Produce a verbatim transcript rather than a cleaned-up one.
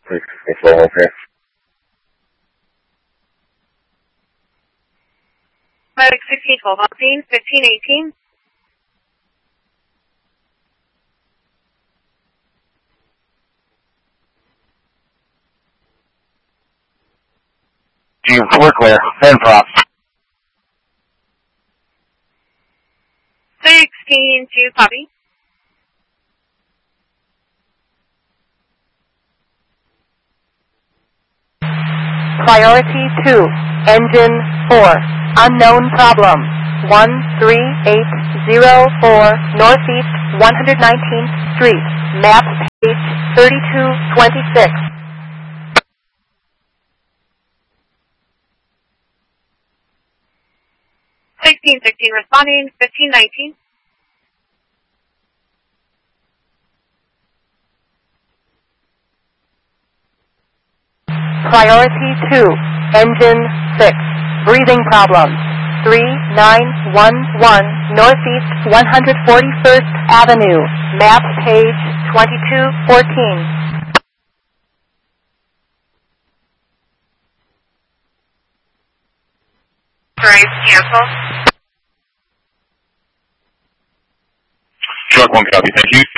It's all okay. Medic sixteen twelve, Alpine, fifteen eighteen. Team, we're clear. Ten props. sixteen two, copy. Priority two, engine four, unknown problem, one three eight zero four Northeast one hundred nineteenth Street, map page thirty-two twenty-six. sixteen sixteen responding, fifteen nineteen. Priority two, engine six, breathing problems, three nine one one Northeast one hundred forty-first Avenue, map page twenty-two fourteen. Drive cancel. Truck one copy, thank you.